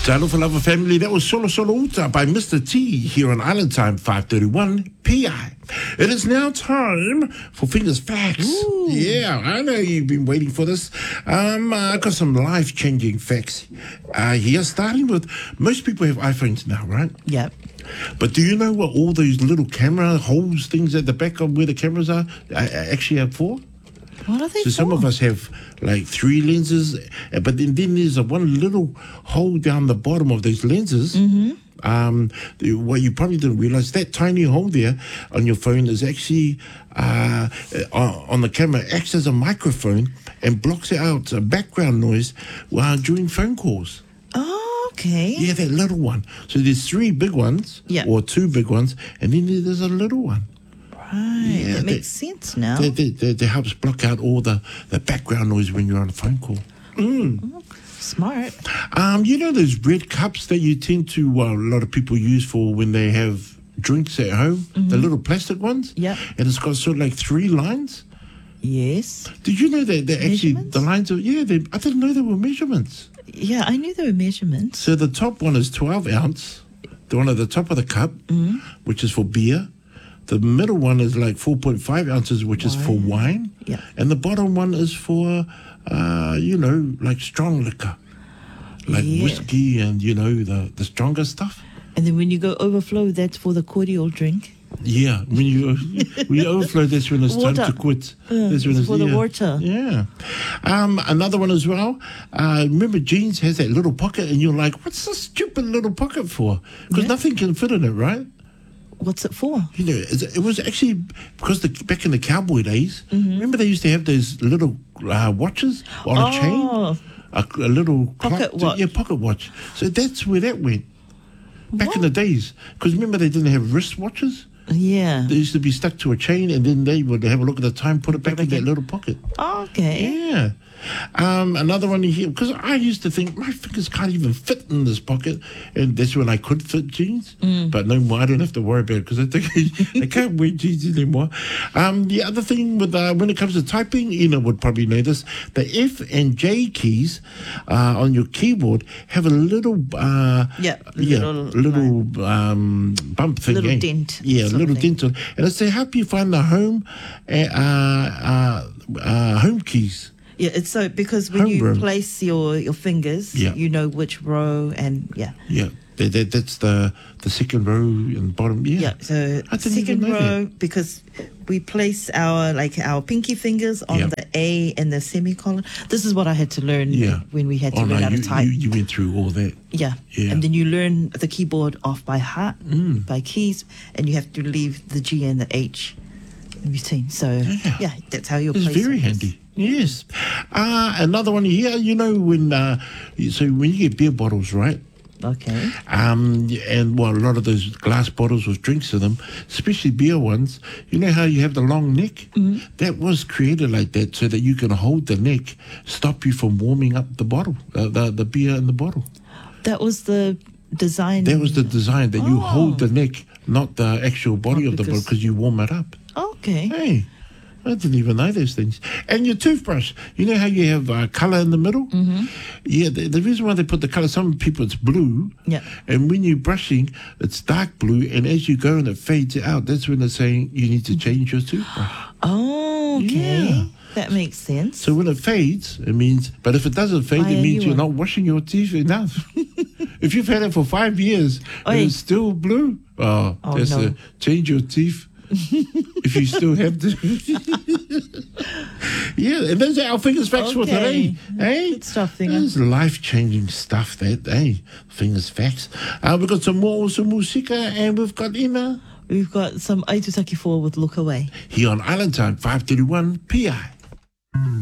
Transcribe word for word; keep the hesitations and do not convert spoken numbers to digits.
Talofa Lava family, that was Solo Solo Uta by Mister T here on Island Time five thirty-one P I. It is now time for Fingers Facts. Ooh. Yeah, I know you've been waiting for this. Um, uh, I got some life-changing facts uh, here, starting with most people have iPhones now, right? Yep. But do you know what all those little camera holes, things at the back of where the cameras are, uh, actually have for? What are they so for? Some of us have like three lenses, but then, then there's a one little hole down the bottom of those lenses. Mm-hmm. Um, the, what you probably didn't realize, that tiny hole there on your phone is actually uh, uh, on the camera, acts as a microphone and blocks out a background noise uh, during phone calls. Oh, okay. Yeah, that little one. So there's three big ones, yeah. or two big ones, and then there's a little one. Right, yeah, that makes sense now. That, that, that, that helps block out all the, the background noise when you're on a phone call. Mm. Oh, smart. Um, you know those red cups that you tend to, well, a lot of people use for when they have drinks at home? Mm-hmm. The little plastic ones? Yeah. And it's got sort of like three lines? Yes. Did you know that they're actually, the lines are, yeah, they, I didn't know they were measurements. Yeah, I knew they were measurements. So the top one is twelve ounce, the one at the top of the cup, mm-hmm. which is for beer. The middle one is like four point five ounces, which wine. is for wine. Yeah. And the bottom one is for, uh, you know, like strong liquor. Like yeah. whiskey and, you know, the, the stronger stuff. And then when you go overflow, that's for the cordial drink. Yeah. When you when you overflow, that's when it's water. time to quit. Uh, that's when it's it's for yeah. the water. Yeah. Um, another one as well. Uh, remember, jeans has that little pocket, and you're like, what's this stupid little pocket for? Because yeah. nothing can fit in it, right? What's it for? You know, it was actually because the, back in the cowboy days, mm-hmm. remember they used to have those little uh, watches on oh, a chain? A, a little pocket clock watch. To, yeah, pocket watch. So that's where that went. Back what? in the days. Because remember they didn't have wrist watches? Yeah. They used to be stuck to a chain and then they would have a look at the time, put it back in that little pocket. Oh, okay. Yeah. Um, another one here, because I used to think my fingers can't even fit in this pocket, and that's when I could fit jeans. Mm. But no more, I don't have to worry about it because I think I can't wear jeans anymore. Um, the other thing with uh, when it comes to typing, Ina would probably know this: the F and J keys uh, on your keyboard have a little, uh, yeah, yeah, little, little um, bump thing, little eh? dent, yeah, little dent, and it's to help you find the home, uh, uh, uh, home keys. Yeah, it's so because when Home you room. place your, your fingers, yeah. you know which row and yeah. Yeah, that, that, that's the the second row and bottom. Yeah, yeah. So second row that. Because we place our like our pinky fingers on yeah. the A and the semicolon. This is what I had to learn yeah. when we had to oh, learn no, how you, to type. You, you went through all that. Yeah. yeah, and then you learn the keyboard off by heart, mm. by keys, and you have to leave the G and the H in between. So yeah, yeah that's how you it's place. It's very handy. Yes. Uh, another one here, you know, when, uh, so when you get beer bottles, right? Okay. Um, and, well, a lot of those glass bottles with drinks in them, especially beer ones, you know how you have the long neck? Mm-hmm. That was created like that so that you can hold the neck, stop you from warming up the bottle, uh, the, the beer in the bottle. That was the design? That was the design, that oh. you hold the neck, not the actual body oh, of the bottle, because you warm it up. Okay. Hey. I didn't even know those things. And your toothbrush, you know how you have uh, colour in the middle? Mm-hmm. Yeah, the, the reason why they put the colour, some people it's blue. Yeah. And when you're brushing, it's dark blue. And as you go and it fades out, that's when they're saying you need to change your toothbrush. Oh, okay. Yeah. That makes sense. So when it fades, it means, but if it doesn't fade, Buy it means you're one. Not washing your teeth enough. If you've had it for five years and Oy. it's still blue, oh, oh that's no. a change your teeth. If you still have to. Yeah, and those are our Fingers Facts okay. for today. Hey? Good stuff, Finger. That's life-changing stuff, that, hey? Fingers Facts. Uh, we've got some more awesome musika, and we've got Ina. We've got some Aitusaki four with Look Away. Here on Island Time, five thirty-one P I.